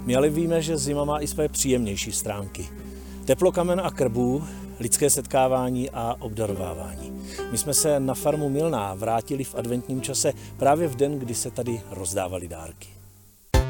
My ale víme, že zima má i své příjemnější stránky. Teplokamen a krbů, lidské setkávání a obdarovávání. My jsme se na farmu Milná vrátili v adventním čase právě v den, kdy se tady rozdávaly dárky.